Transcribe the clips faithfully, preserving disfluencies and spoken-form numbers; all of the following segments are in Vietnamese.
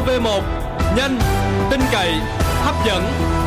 vê một, nhanh, tin cậy, hấp dẫn.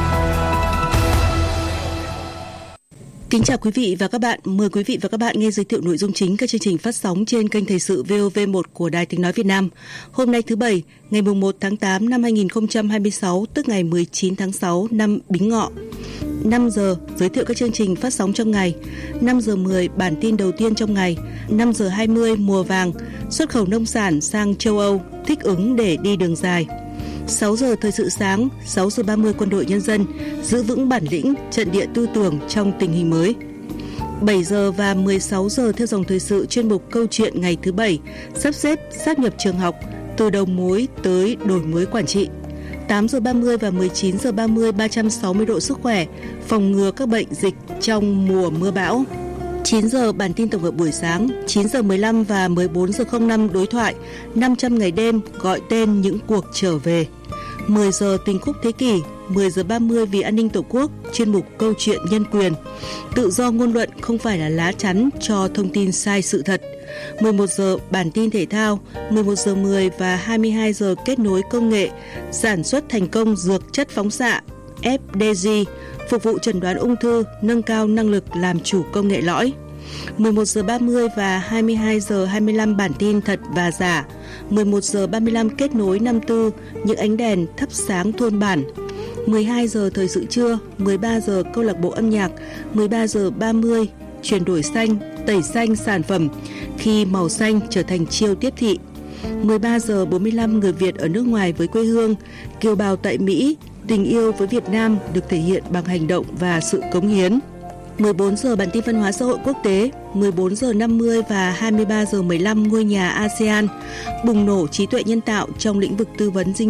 Kính chào quý vị và các bạn. Mời quý vị và các bạn nghe giới thiệu nội dung chính các chương trình phát sóng trên kênh Thời sự vê o vê một của Đài Tiếng nói Việt Nam. Hôm nay thứ Bảy, ngày mùng một tháng tám năm hai nghìn không trăm hai mươi sáu, tức ngày mười chín tháng sáu năm Bính Ngọ. năm giờ giới thiệu các chương trình phát sóng trong ngày. năm giờ mười bản tin đầu tiên trong ngày. năm giờ hai mươi mùa vàng, xuất khẩu nông sản sang châu Âu, thích ứng để đi đường dài. sáu giờ thời sự sáng, sáu giờ ba mươi quân đội nhân dân, giữ vững bản lĩnh, trận địa tư tưởng trong tình hình mới. bảy giờ và mười sáu giờ theo dòng thời sự chuyên mục Câu chuyện ngày thứ Bảy, sắp xếp sáp nhập trường học từ đầu mối tới đổi mới quản trị. tám giờ ba mươi và mười chín giờ ba mươi ba trăm sáu mươi độ sức khỏe, phòng ngừa các bệnh dịch trong mùa mưa bão. chín giờ bản tin tổng hợp buổi sáng, chín giờ mười lăm và mười bốn giờ không năm đối thoại năm trăm ngày đêm gọi tên những cuộc trở về. mười giờ tình khúc thế kỷ, mười giờ ba mươi vì an ninh Tổ quốc, chuyên mục Câu chuyện nhân quyền. Tự do ngôn luận không phải là lá chắn cho thông tin sai sự thật. mười một giờ bản tin thể thao, mười một giờ mười và hai mươi hai giờ kết nối công nghệ, sản xuất thành công dược chất phóng xạ ép đê giê, phục vụ chẩn đoán ung thư, nâng cao năng lực làm chủ công nghệ lõi. mười một giờ ba mươi và hai mươi hai giờ hai mươi lăm bản tin thật và giả. mười một giờ ba mươi lăm kết nối năm tư, những ánh đèn thắp sáng thôn bản. mười hai giờ thời sự trưa, mười ba giờ câu lạc bộ âm nhạc, mười ba giờ ba mươi chuyển đổi xanh, tẩy xanh sản phẩm khi màu xanh trở thành chiêu tiếp thị. mười ba giờ bốn mươi lăm người Việt ở nước ngoài với quê hương, kiều bào tại Mỹ, tình yêu với Việt Nam được thể hiện bằng hành động và sự cống hiến. mười bốn giờ bản tin văn hóa xã hội quốc tế, mười bốn giờ năm mươi và hai mươi ba giờ mười lăm ngôi nhà a sê an, bùng nổ trí tuệ nhân tạo trong lĩnh vực tư vấn dinh